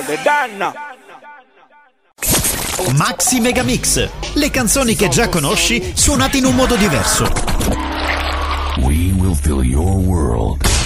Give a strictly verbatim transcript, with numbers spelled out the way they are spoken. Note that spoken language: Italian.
de danna. Maxi Megamix, le canzoni che già conosci suonate in un modo diverso. We will fill your world.